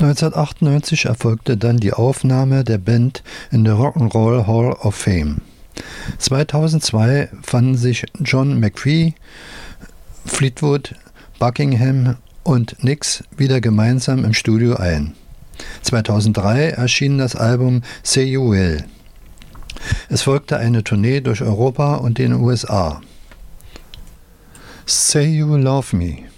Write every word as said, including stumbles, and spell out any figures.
neunzehnhundertachtundneunzig erfolgte dann die Aufnahme der Band in der Rock'n'Roll Hall of Fame. zweitausendzwei fanden sich John McVie, Fleetwood, Buckingham und Nicks wieder gemeinsam im Studio ein. zweitausenddrei erschien das Album Say You Will. Es folgte eine Tournee durch Europa und den U S A. Say You Love Me.